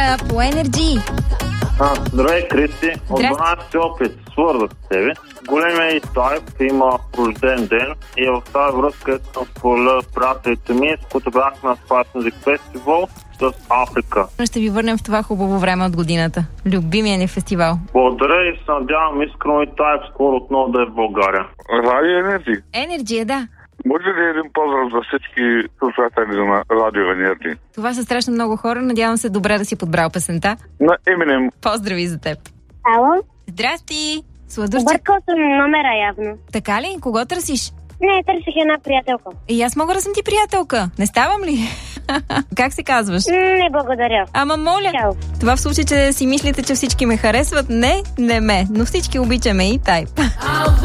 по Energy. Здравей, Кристи. От 12 опит свързах с тебе. Големия и Тайп има рожден ден и в тази връзка съм споделя с приятелите ми, с които бяхме на Spice Music Festival с Африка. Ще ви върнем в това хубаво време от годината. Любимия ни фестивал. Благодаря и се надявам искрено и Тайп скоро отново да е в България. Радио Energy. Energy, да. Може ли един поздрав за всички слушатели на Радио Energy? Това са страшно много хора. Надявам се добре да си подбрал песента. На Eminem. Поздрави за теб. Ало? Здрасти! Сладурче. Объркал съм номера явно. Така ли? Кого търсиш? Не, търсих една приятелка. И аз мога да съм ти приятелка. Не ставам ли? Как се казваш? Не, благодаря. Ама моля. Чао. Това в случай, че си мислите, че всички ме харесват. Не ме. Но всички обичаме и Тайп.